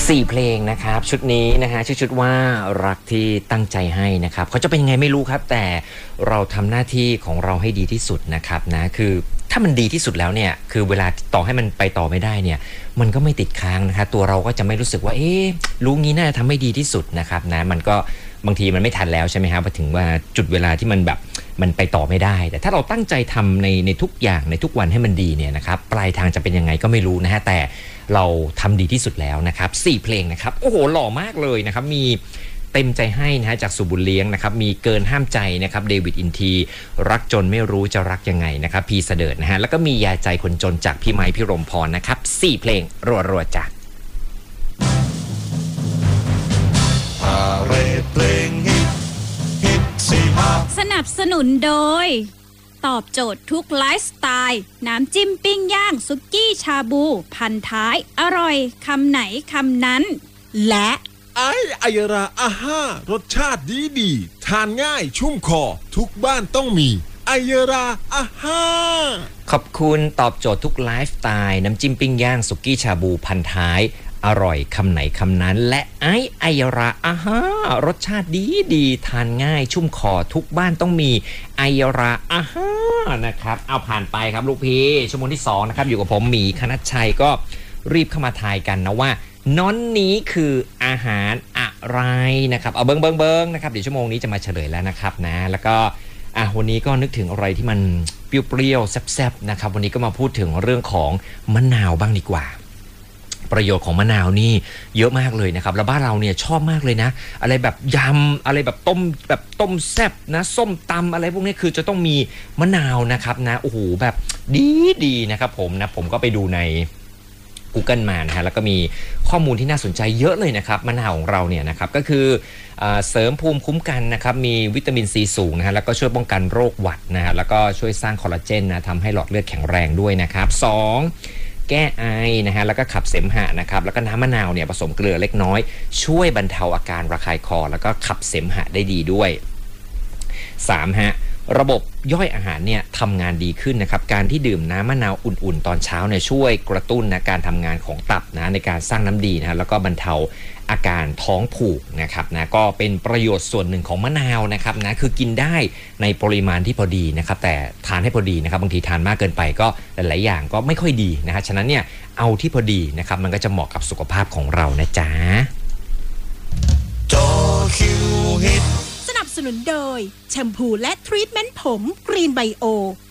4 เพลงนะครับชุดนี้นะฮะชื่อชุดว่ารักที่ตั้งใจให้นะครับเขาจะเป็นยังไงไม่รู้ครับแต่เราทำหน้าที่ของเราให้ดีที่สุดนะครับนะคือถ้ามันดีที่สุดแล้วเนี่ยคือเวลาต่อให้มันไปต่อไม่ได้เนี่ยมันก็ไม่ติดค้างนะครับตัวเราก็จะไม่รู้สึกว่ารู้งี้น่าจะทำให้ดีที่สุดนะครับนะมันก็บางทีมันไม่ทันแล้วใช่ไหมครับพอถึงว่าจุดเวลาที่มันแบบมันไปต่อไม่ได้แต่ถ้าเราตั้งใจทำในทุกอย่างในทุกวันให้มันดีเนี่ยนะครับปลายทางจะเป็นยังไงก็ไม่รู้นะฮะแต่เราทำดีที่สุดแล้วนะครับ4เพลงนะครับโอ้โหหล่อมากเลยนะครับมีเต็มใจให้นะฮะจากสุบุญเลี้ยงนะครับมีเกินห้ามใจนะครับเดวิดอินทีรักจนไม่รู้จะรักยังไงนะครับพีเสดิร์ดนะฮะแล้วก็มียาใจคนจนจากพี่ไม้พี่รมพรนะครับ4เพลงรัวๆจากเพลงฮิตสนับสนุนโดยตอบโจทย์ทุกไลฟ์สไตล์น้ำจิ้มปิ้งย่างซุกี้ชาบูพันท้ายอร่อยคำไหนคำนั้นและไอยราอาห้ารสชาติดีทานง่ายชุ่มคอทุกบ้านต้องมีไอยราอาห้าขอบคุณตอบโจทย์ทุกไลฟ์สไตล์น้ำจิ้มปิ้งย่างสุกี้ชาบูพันท้ายอร่อยคำไหนคำนั้นและไอยราอาห้ารสชาติดีทานง่ายชุ่มคอทุกบ้านต้องมีไอยราอาห้านะครับเอาผ่านไปครับลูกพี่ชั่วโมงที่2นะครับอยู่กับผมหมีคณัชชัยก็รีบเข้ามาทายกันนะว่าน้อนนี้คืออาหารอะไรนะครับเอาเบิ้งนะครับเดี๋ยวชั่วโมงนี้จะมาเฉลยแล้วนะครับนะแล้วก็วันนี้ก็นึกถึงอะไรที่มันเปรี้ยวๆแซ่บๆนะครับวันนี้ก็มาพูดถึงเรื่องของมะนาวบ้างดีกว่าประโยชน์ของมะนาวนี่เยอะมากเลยนะครับแล้วบ้านเราเนี่ยชอบมากเลยนะอะไรแบบยำอะไรแบบต้มแซ่บนะส้มตำอะไรพวกนี้คือจะต้องมีมะนาวนะครับนะโอ้โหแบบดีนะครับผมก็ไปดูในGoogle มานะฮะแล้วก็มีข้อมูลที่น่าสนใจเยอะเลยนะครับมะนาวของเราเนี่ยนะครับก็คือเสริมภูมิคุ้มกันนะครับมีวิตามินซีสูงนะฮะแล้วก็ช่วยป้องกันโรคหวัดนะฮะแล้วก็ช่วยสร้างคอลลาเจนนะทำให้หลอดเลือดแข็งแรงด้วยนะครับ2แก้ไอนะฮะแล้วก็ขับเสมหะนะครับแล้วก็น้ำมะนาวเนี่ยผสมเกลือเล็กน้อยช่วยบรรเทาอาการระคายคอแล้วก็ขับเสมหะได้ดีด้วย3ฮะระบบย่อยอาหารเนี่ยทำงานดีขึ้นนะครับการที่ดื่มน้ำมะนาวอุ่นๆตอนเช้าเนี่ยช่วยกระตุ้นนะการทำงานของตับนะในการสร้างน้ำดีนะแล้วก็บรรเทาอาการท้องผูกนะครับนะก็เป็นประโยชน์ส่วนหนึ่งของมะนาวนะครับนะคือกินได้ในปริมาณที่พอดีนะครับแต่ทานให้พอดีนะครับบางทีทานมากเกินไปก็หลายๆอย่างก็ไม่ค่อยดีนะฮะฉะนั้นเนี่ยเอาที่พอดีนะครับมันก็จะเหมาะกับสุขภาพของเรานะจ๊ะจอคิวฮิตสนับสนุนโดยแชมพูและทรีทเมนต์ผมกรีนไบโอ